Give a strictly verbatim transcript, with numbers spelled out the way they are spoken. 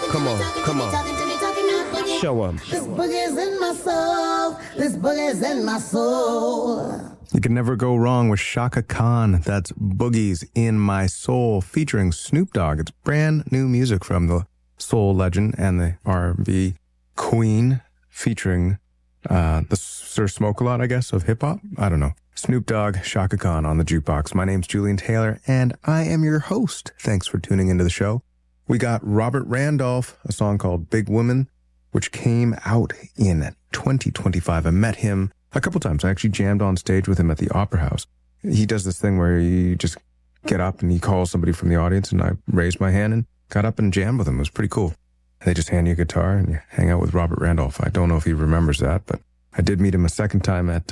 Come on, come on. Show 'em. This boogie's in my soul. This boogie's in my soul. You can never go wrong with Chaka Khan. That's Boogie's in My Soul featuring Snoop Dogg. It's brand new music from the soul legend and the R and B queen featuring uh, the Sir Smoke-A-Lot, I guess, of hip-hop. I don't know. Snoop Dogg, Chaka Khan on the jukebox. My name's Julian Taylor, and I am your host. Thanks for tuning into the show. We got Robert Randolph, a song called Big Woman, which came out in twenty twenty-five. I met him a couple times. I actually jammed on stage with him at the Opera House. He does this thing where you just get up and he calls somebody from the audience, and I raised my hand and got up and jammed with him. It was pretty cool. They just hand you a guitar and you hang out with Robert Randolph. I don't know if he remembers that, but I did meet him a second time at